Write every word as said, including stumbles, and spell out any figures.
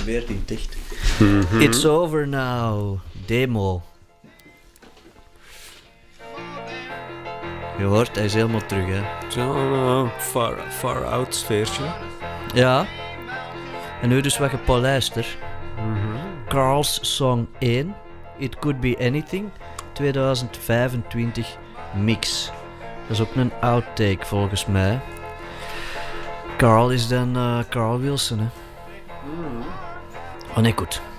geprobeerd in het echt. Mm-hmm. It's over now. Demo. Je hoort, hij is helemaal terug, hè. Zo'n uh, far, far out sfeertje. Ja. En nu dus wat gepolijster. Mm-hmm. Carl's Song één. It Could Be Anything. twintig vijfentwintig mix. Dat is ook een outtake volgens mij. Carl is dan uh, Carl Wilson, hè. Oh nee, goed.